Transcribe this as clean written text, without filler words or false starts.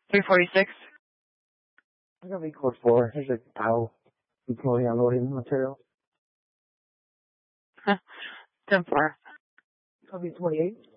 346. I got code 4. There's a cow employee unloading material. 10-4. Copy 28.